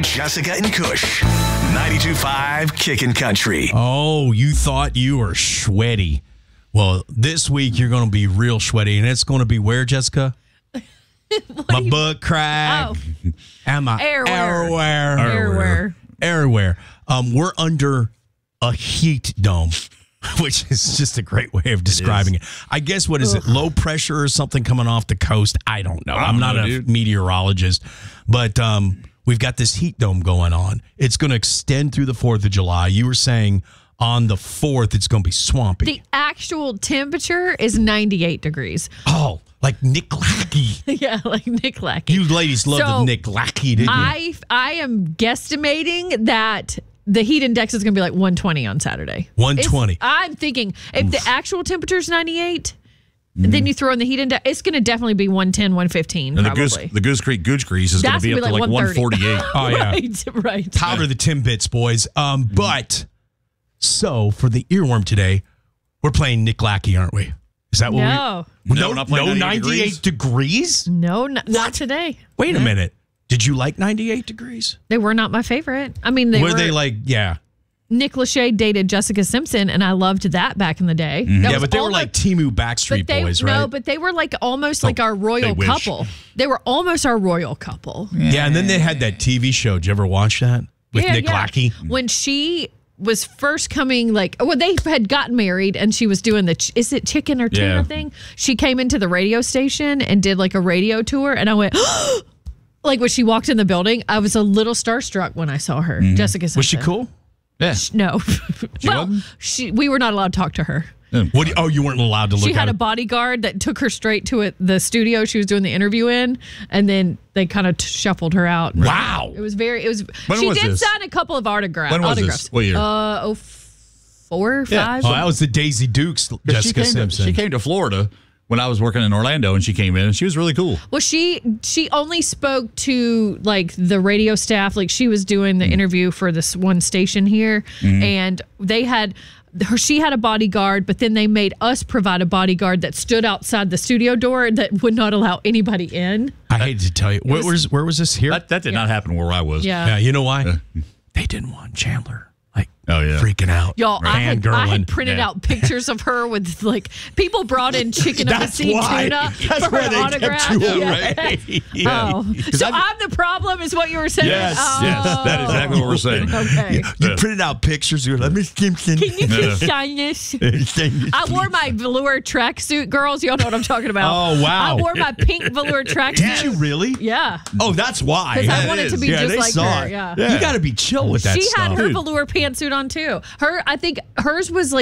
Jessica and Kush. 92.5 Kickin' Country. Oh, you thought you were sweaty. Well, this week you're going to be real sweaty, and it's going to be where, Jessica? My butt crack. Oh. And my Airwear. We're under a heat dome, which is just a great way of describing it. I guess, what is it, low pressure or something coming off the coast? I don't know. I'm not a meteorologist, but we've got this heat dome going on. It's going to extend through the 4th of July. You were saying on the 4th it's going to be swampy. The actual temperature is 98 degrees. Oh, like Nick Lackey. Yeah, like Nick Lackey. You ladies loved the Nick Lackey, didn't you? I am guestimating that the heat index is going to be like 120 on Saturday. 120. I'm thinking if the actual temperature is 98, then you throw in the heat index, it's going to definitely be 110, 115 and probably. the Goose Creek Gooch Grease is going to be up to like 148. Oh, yeah. Right. Powder the Timbits, boys. But, so, for the earworm today, we're playing Nick Lackey, aren't we? Is that what No. No, not playing 98 degrees? No, not today. Wait a minute. Did you like 98 degrees? They were not my favorite. I mean, Were they like, yeah. Nick Lachey dated Jessica Simpson, and I loved that back in the day. That Yeah, was but they were like Temu Backstreet Boys, right? No, but they were like almost like our royal wish. couple. They were almost our royal couple. Yeah, and then they had that TV show. Did you ever watch that? With Nick Lackey? When she was first coming, they had gotten married, and she was doing is it chicken or tuna thing? She came into the radio station and did like a radio tour, and I went, like when she walked in the building, I was a little starstruck when I saw her. Jessica Simpson. Was she cool? Yeah. No. Well, wasn't? we were not allowed to talk to her. You weren't allowed to look at her? She had a bodyguard that took her straight to the studio she was doing the interview in, and then they kind of shuffled her out. Wow. It was very, When she was did this? sign a couple of autographs. When was this? What year? 04, 5. Oh, that was the Daisy Dukes, Jessica Simpson. She came to Florida when I was working in Orlando, and she came in, and she was really cool. Well, she only spoke to like the radio staff. Like she was doing the interview for this one station here, and she had a bodyguard, but then they made us provide a bodyguard that stood outside the studio door that would not allow anybody in. I hate to tell you. Where was this here? That did not happen where I was. Yeah, you know why? They didn't want Chandler. Freaking out. Y'all, I had Fangirling. printed out pictures of her with like people brought in chicken of the sea tuna for her autograph. Right? Oh, so I'm the problem, is what you were saying? Yes, that is exactly what we're saying. Okay. You printed out pictures. You were like, Miss Simpson. Can you please sign this? I wore my velour tracksuit, girls. Y'all know what I'm talking about. Oh, wow. I wore my pink velour tracksuit. Did you really? Yeah. Oh, that's why. Because I wanted to be just they like saw her. it. Yeah. You got to be chill with that She stuff. had her velour pantsuit on too. I think hers was like